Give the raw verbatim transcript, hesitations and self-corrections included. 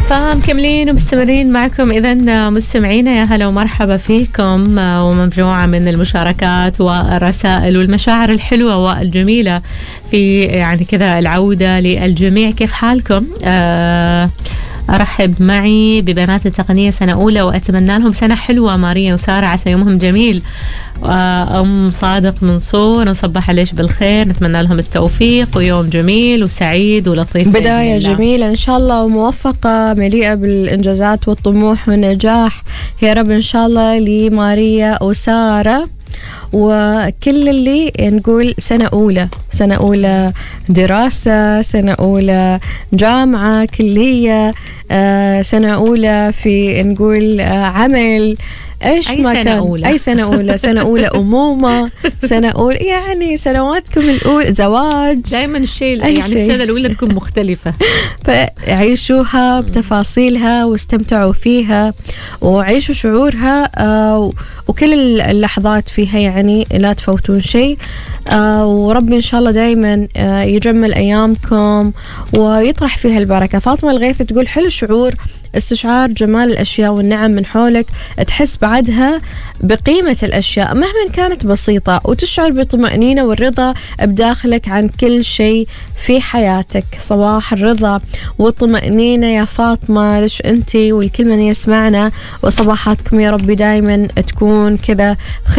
فمكملين ومستمرين معكم إذن مستمعينا، يا هلا ومرحبا فيكم، ومجموعة من المشاركات والرسائل والمشاعر الحلوة والجميلة في يعني كذا العودة للجميع. كيف حالكم؟ أه أرحب معي ببنات التقنية سنة أولى وأتمنى لهم سنة حلوة. ماريا وسارة عسى يومهم جميل. أم صادق منصور نصبح عليش بالخير، نتمنى لهم التوفيق ويوم جميل وسعيد ولطيف. بداية جميلة إن شاء الله وموفقة مليئة بالإنجازات والطموح والنجاح يا رب إن شاء الله لماريا وسارة وكل اللي نقول سنة أولى، سنة أولى دراسة، سنة أولى جامعة كلية، آه سنة أولى في نقول آه عمل، ايش أي ما سنة كان أولى. اي سنه اولى سنه اولى امومه، سنه اولى يعني سنواتكم الاولى زواج، دائما الشيء أي يعني شيء. السنة الأولى تكون مختلفة. فعيشوها بتفاصيلها واستمتعوا فيها وعيشوا شعورها، آه وكل اللحظات فيها يعني لا تفوتون شيء. آه وربي إن شاء الله دايما آه يجمل أيامكم ويطرح فيها البركة. فاطمة الغيث تقول حلو شعور استشعار جمال الأشياء والنعم من حولك، تحس بعدها بقيمة الأشياء مهما كانت بسيطة، وتشعر بالطمأنينة والرضا بداخلك عن كل شيء في حياتك. صباح الرضا والطمأنينة يا فاطمة ليش أنتي والكل من يسمعنا، وصباحاتكم يا ربي دايما تكون كذا